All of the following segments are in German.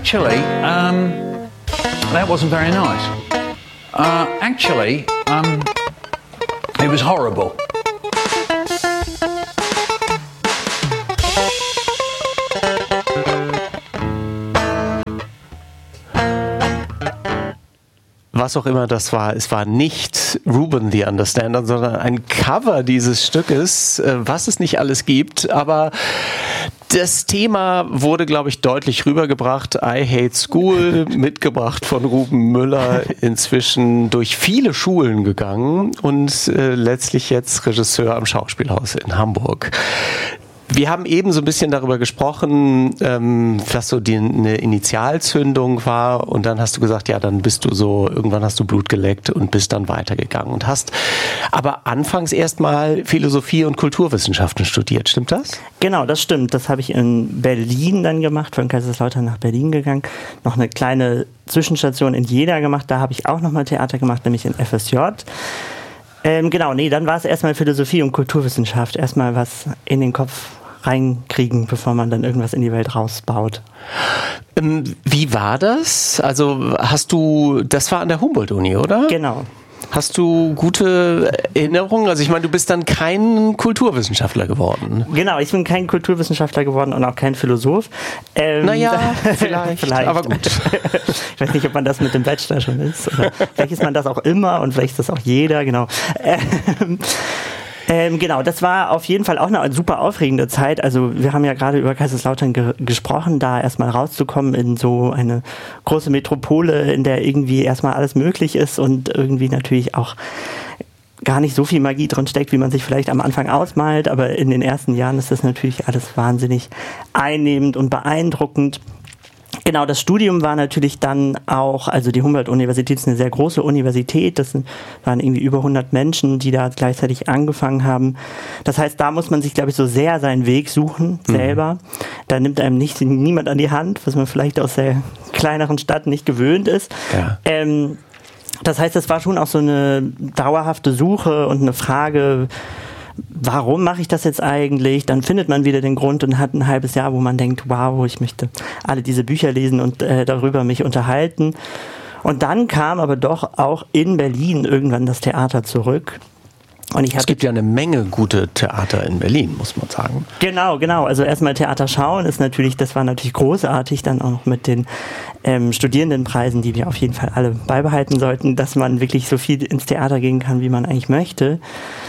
actually, that wasn't very nice. It was horrible. Was auch immer das war, es war nicht Ruben the Understander, sondern ein Cover dieses Stückes, was es nicht alles gibt, aber das Thema wurde, glaube ich, deutlich rübergebracht. I Hate School, mitgebracht von Ruben Müller, inzwischen durch viele Schulen gegangen und letztlich jetzt Regisseur am Schauspielhaus in Hamburg. Wir haben eben so ein bisschen darüber gesprochen, was so eine Initialzündung war, und dann hast du gesagt, ja, dann bist du so, irgendwann hast du Blut geleckt und bist dann weitergegangen und hast aber anfangs erstmal Philosophie und Kulturwissenschaften studiert, stimmt das? Genau, das stimmt. Das habe ich in Berlin dann gemacht, von Kaiserslautern nach Berlin gegangen, noch eine kleine Zwischenstation in Jena gemacht, da habe ich auch nochmal Theater gemacht, nämlich in FSJ. Dann war es erstmal Philosophie und Kulturwissenschaft, erstmal was in den Kopf reinkriegen, bevor man dann irgendwas in die Welt rausbaut. Wie war das? Also das war an der Humboldt-Uni, oder? Genau. Hast du gute Erinnerungen? Also ich meine, du bist dann kein Kulturwissenschaftler geworden. Genau, ich bin kein Kulturwissenschaftler geworden und auch kein Philosoph. Vielleicht, aber gut. Ich weiß nicht, ob man das mit dem Bachelor schon ist. Oder vielleicht ist man das auch immer und vielleicht ist das auch jeder, genau. Das war auf jeden Fall auch eine super aufregende Zeit. Also wir haben ja gerade über Kaiserslautern gesprochen, da erstmal rauszukommen in so eine große Metropole, in der irgendwie erstmal alles möglich ist und irgendwie natürlich auch gar nicht so viel Magie drin steckt, wie man sich vielleicht am Anfang ausmalt. Aber in den ersten Jahren ist das natürlich alles wahnsinnig einnehmend und beeindruckend. Genau, das Studium war natürlich dann auch, also die Humboldt-Universität ist eine sehr große Universität, das waren irgendwie über 100 Menschen, die da gleichzeitig angefangen haben. Das heißt, da muss man sich, glaube ich, so sehr seinen Weg suchen, selber. Da nimmt einem niemand an die Hand, was man vielleicht aus der kleineren Stadt nicht gewöhnt ist. Ja. Das heißt, es war schon auch so eine dauerhafte Suche und eine Frage, warum mache ich das jetzt eigentlich? Dann findet man wieder den Grund und hat ein halbes Jahr, wo man denkt, wow, ich möchte alle diese Bücher lesen und darüber mich unterhalten. Und dann kam aber doch auch in Berlin irgendwann das Theater zurück. Und es gibt ja eine Menge gute Theater in Berlin, muss man sagen. Genau. Also erstmal Theater schauen das war natürlich großartig, dann auch noch mit den Studierendenpreisen, die wir auf jeden Fall alle beibehalten sollten, dass man wirklich so viel ins Theater gehen kann, wie man eigentlich möchte.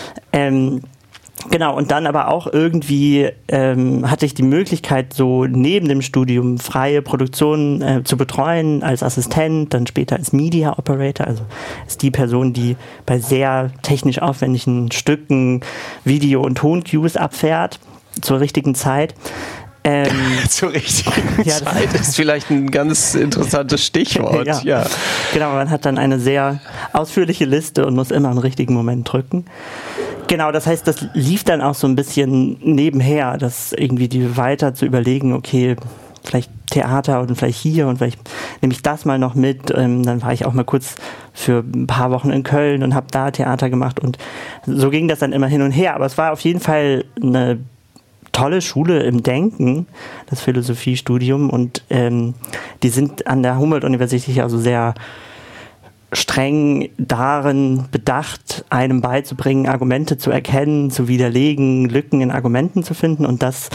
Und dann aber auch irgendwie hatte ich die Möglichkeit, so neben dem Studium freie Produktionen zu betreuen als Assistent, dann später als Media Operator, also ist die Person, die bei sehr technisch aufwendigen Stücken Video- und Toncues abfährt zur richtigen Zeit. Zur richtigen Zeit ist vielleicht ein ganz interessantes Stichwort. Ja. Genau, man hat dann eine sehr ausführliche Liste und muss immer im richtigen Moment drücken. Genau, das heißt, das lief dann auch so ein bisschen nebenher, das irgendwie weiter zu überlegen, okay, vielleicht Theater und vielleicht hier und vielleicht nehme ich das mal noch mit. Dann war ich auch mal kurz für ein paar Wochen in Köln und habe da Theater gemacht und so ging das dann immer hin und her. Aber es war auf jeden Fall eine tolle Schule im Denken, das Philosophiestudium, und die sind an der Humboldt-Universität also sehr streng darin bedacht, einem beizubringen, Argumente zu erkennen, zu widerlegen, Lücken in Argumenten zu finden, und das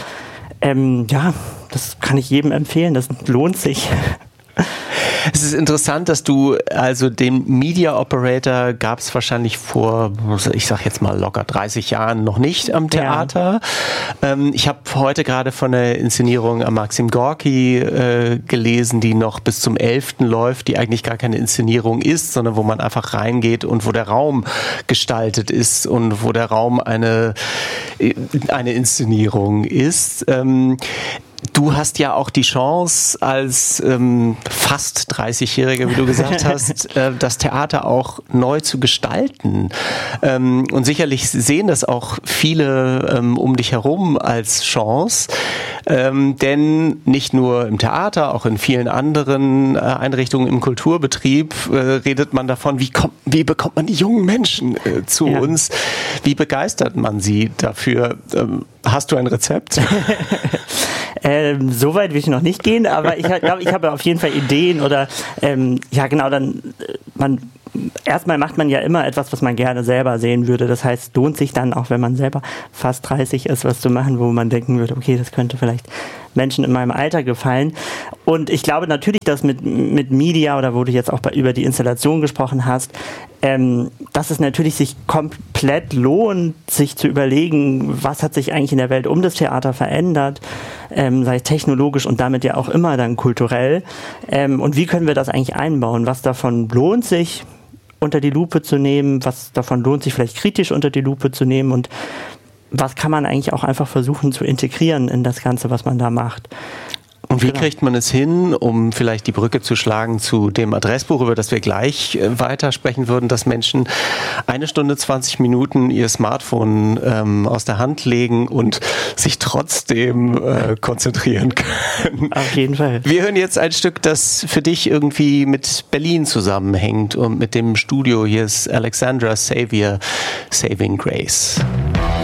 kann ich jedem empfehlen, das lohnt sich. Es ist interessant, dass du also den Media Operator gab es wahrscheinlich vor, ich sag jetzt mal locker 30 Jahren noch nicht am Theater. Ja. Ich habe heute gerade von der Inszenierung am Maxim Gorki gelesen, die noch bis zum 11. läuft, die eigentlich gar keine Inszenierung ist, sondern wo man einfach reingeht und wo der Raum gestaltet ist und wo der Raum eine Inszenierung ist. Du hast ja auch die Chance als fast 30-Jähriger, wie du gesagt hast, das Theater auch neu zu gestalten. Und sicherlich sehen das auch viele um dich herum als Chance. Denn nicht nur im Theater, auch in vielen anderen Einrichtungen im Kulturbetrieb redet man davon, wie bekommt man die jungen Menschen zu uns? Wie begeistert man sie dafür? Hast du ein Rezept? So weit will ich noch nicht gehen, aber ich glaube, ich habe auf jeden Fall Ideen oder erstmal macht man ja immer etwas, was man gerne selber sehen würde. Das heißt, lohnt sich dann auch, wenn man selber fast 30 ist, was zu machen, wo man denken würde, okay, das könnte vielleicht Menschen in meinem Alter gefallen. Und ich glaube natürlich, dass mit Media oder wo du jetzt auch über die Installation gesprochen hast, dass es natürlich sich komplett lohnt, sich zu überlegen, was hat sich eigentlich in der Welt um das Theater verändert, sei es technologisch und damit ja auch immer dann kulturell. Und wie können wir das eigentlich einbauen? Was davon lohnt sich unter die Lupe zu nehmen? Was davon lohnt sich vielleicht kritisch unter die Lupe zu nehmen? Und was kann man eigentlich auch einfach versuchen zu integrieren in das Ganze, was man da macht? Und wie kriegt man es hin, um vielleicht die Brücke zu schlagen zu dem Adressbuch, über das wir gleich weitersprechen würden, dass Menschen 1 Stunde 20 Minuten ihr Smartphone aus der Hand legen und sich trotzdem konzentrieren können? Auf jeden Fall. Wir hören jetzt ein Stück, das für dich irgendwie mit Berlin zusammenhängt und mit dem Studio. Hier ist Alexandra Xavier, Saving Grace.